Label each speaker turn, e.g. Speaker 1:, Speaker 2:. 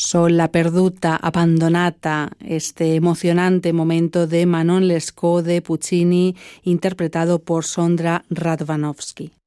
Speaker 1: Sola perduta, abbandonata, este emocionante momento de Manon Lescaut de Puccini, interpretado por Sondra Radvanovsky.